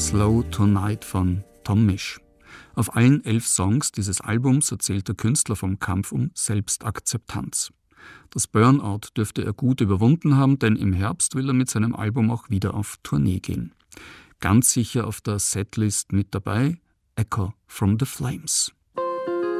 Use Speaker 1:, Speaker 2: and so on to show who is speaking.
Speaker 1: Slow Tonight von Tom Misch. Auf allen 11 Songs dieses Albums erzählt der Künstler vom Kampf um Selbstakzeptanz. Das Burnout dürfte er gut überwunden haben, denn im Herbst will er mit seinem Album auch wieder auf Tournee gehen. Ganz sicher auf der Setlist mit dabei Echo from the Flames.